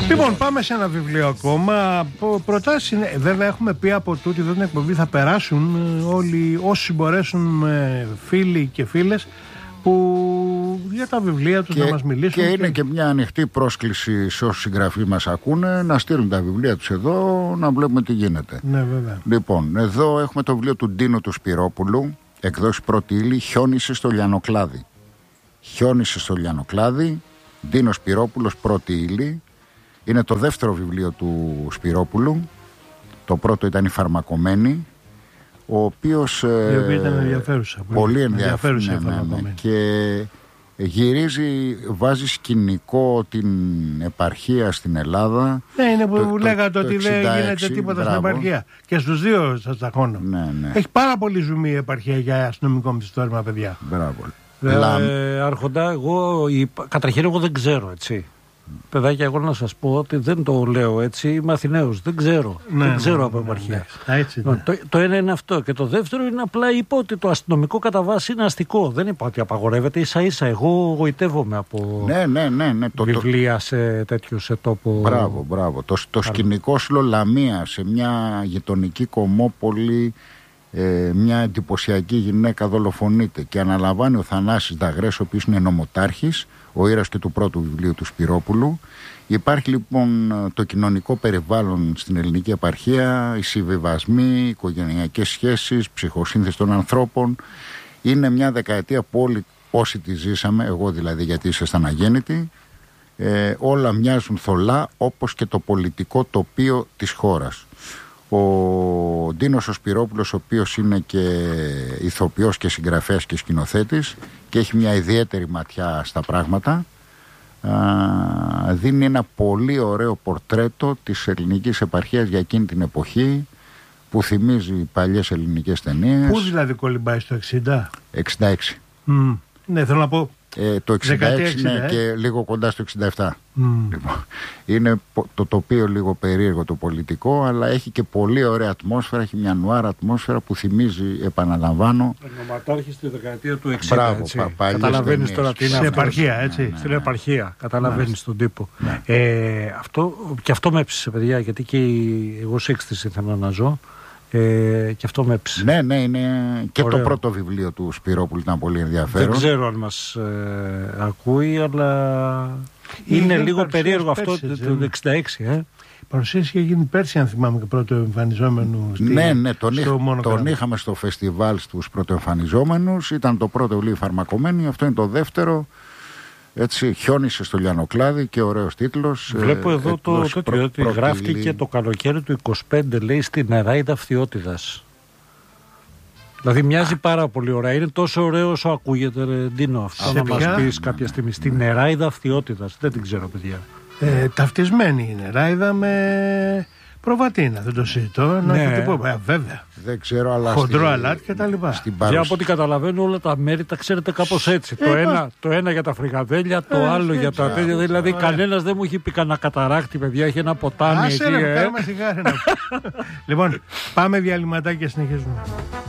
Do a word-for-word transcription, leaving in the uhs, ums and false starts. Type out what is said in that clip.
Λοιπόν, πάμε σε ένα βιβλίο ακόμα. Προτάσεις είναι, βέβαια έχουμε πει από τούτη εδώ την εκπομπή θα περάσουν όλοι όσοι μπορέσουν, φίλοι και φίλες, που για τα βιβλία τους και, να μας μιλήσουν. Και είναι και... και μια ανοιχτή πρόσκληση σε όσους συγγραφείς μας ακούνε να στείλουν τα βιβλία τους εδώ, να βλέπουμε τι γίνεται. Ναι, βέβαια. Λοιπόν, εδώ έχουμε το βιβλίο του Ντίνου του Σπυρόπουλου, εκδόσεις Πρώτη Ύλη, «Χιόνισε στο Λιανοκλάδι». «Χιόνισε στο Λιανοκλάδι», Ντίνος Σπυρόπουλος, Πρώτη Ύλη. Είναι το δεύτερο βιβλίο του Σπυρόπουλου. Το πρώτο ήταν «Η Φαρμακομένη», ο οποίος η οποία ήταν ενδιαφέρουσα, πολύ ενδιαφέρουσα, ναι, ναι, ναι. Και γυρίζει, βάζει σκηνικό την επαρχία στην Ελλάδα. Ναι, είναι που το, λέγατε το, ότι το δεν γίνεται τίποτα, μπράβο, στην επαρχία. Και στους δύο σας ταχώνω. Ναι, ναι. Έχει πάρα πολύ ζουμί η επαρχία για αστυνομικό μυθιστόρημα, παιδιά. Μπράβο. Ε, Λα... ε, Άρχοντα, εγώ, η, καταρχήν εγώ δεν ξέρω, έτσι. Παιδάκια, εγώ να σας πω ότι δεν το λέω έτσι, είμαι Αθηναίος, δεν ξέρω, ναι, δεν ξέρω ναι, από επαρχία. Ναι, ναι, έτσι, ναι. Το, το ένα είναι αυτό και το δεύτερο είναι απλά είπα ότι το αστυνομικό κατά βάση είναι αστικό, δεν είπα ότι απαγορεύεται, ίσα ίσα εγώ γοητεύομαι από ναι, ναι, ναι, ναι, βιβλία το, σε τέτοιο σε τόπο. Μπράβο, μπράβο, το, το σκηνικό Σλολαμία σε μια γειτονική Κομμόπολη, ε, μια εντυπωσιακή γυναίκα δολοφονείται και αναλαμβάνει ο Θανάσης Δαγρές, ο οποίος είναι νομοτάρχης, ο ήρωας και του πρώτου βιβλίου του Σπυρόπουλου. Υπάρχει λοιπόν το κοινωνικό περιβάλλον στην ελληνική επαρχία, οι συμβιβασμοί, οι οικογενειακές σχέσεις, ψυχοσύνθεση των ανθρώπων. Είναι μια δεκαετία που όλοι όσοι τη ζήσαμε, εγώ δηλαδή γιατί ήσασταν αγέννητοι, ε, όλα μοιάζουν θολά, όπως και το πολιτικό τοπίο της χώρας. Ο Ντίνος ο Σπυρόπουλος, ο οποίος είναι και ηθοποιός και συγγραφέας και σκηνοθέτης και έχει μια ιδιαίτερη ματιά στα πράγματα, α, δίνει ένα πολύ ωραίο πορτρέτο της ελληνικής επαρχίας για εκείνη την εποχή, που θυμίζει παλιές ελληνικές ταινίες. Πού δηλαδή κολυμπάει, στο εξήντα? εξήντα έξι. Mm. Ναι, θέλω να πω Ε, το εξήντα έξι είναι ε? και λίγο κοντά στο εξήντα επτά. Mm. Λοιπόν, είναι το τοπίο λίγο περίεργο το πολιτικό, αλλά έχει και πολύ ωραία ατμόσφαιρα, έχει μια νουάρα ατμόσφαιρα που θυμίζει, επαναλαμβάνω, νοματάρχη στη δεκαετία του εξήντα. Μπράβο, έτσι. πα, Καταλαβαίνεις τώρα τι είναι στην αυτό. Επαρχία, έτσι. Ναι, ναι, ναι. Στην επαρχία, καταλαβαίνεις τον τύπο. Ναι. Ε, αυτό, και αυτό με έψησε, παιδιά, γιατί και η, εγώ σε έκστηση ήθελα να ζω. Ε, και αυτό με έψησε. Ναι, ναι, είναι και ωραίο. Το πρώτο βιβλίο του Σπυρόπουλου ήταν πολύ ενδιαφέρον. Δεν ξέρω αν μας ε, ακούει, αλλά είναι, είναι λίγο περίεργο αυτό το εξήντα έξι. Ε. Η παρουσίαση είχε γίνει πέρσι, αν θυμάμαι, και πρώτο εμφανιζόμενο. Στη, ναι, ναι, τον, στο είχ, τον είχαμε στο φεστιβάλ στους πρωτοεμφανιζόμενους. Ήταν το πρώτο βιβλίο Φαρμακομένη, αυτό είναι το δεύτερο. Έτσι, «Χιόνισε στο Λιανοκλάδι» και ωραίος τίτλος. Βλέπω ε, εδώ το τέτοιο, προ, ότι γράφτηκε το καλοκαίρι του είκοσι πέντε, λέει, στην Νεράιδα Φθιώτιδας. Δηλαδή μοιάζει πάρα πολύ ωραία. Είναι τόσο ωραίο όσο ακούγεται, ρε Ντίνο, αυτό να μας πεις κάποια στιγμή. Στην Νεράιδα Φθιώτιδας, δεν την ξέρω, παιδιά. Ε, ταυτισμένη η Νεράιδα με προβατίνα, δεν το συζητώ. Ναι. Να το πω, ε, βέβαια. Δεν ξέρω, αλλά χοντρό στη... αλάτι και τα λοιπά. Για από ό,τι καταλαβαίνω, όλα τα μέρη τα ξέρετε κάπως έτσι. Ε, το, ένα, το ένα για τα φρικαδέλια, το ε, άλλο για τα τέτοια. Δηλαδή, κανένας δεν μου έχει πει κανένα καταράκτη, παιδιά. Έχει ένα ποτάμι εκεί. Άσε, ρε, ε. Κάνουμε σιγάρι. Λοιπόν, πάμε διαλυματάκι και συνεχίζουμε.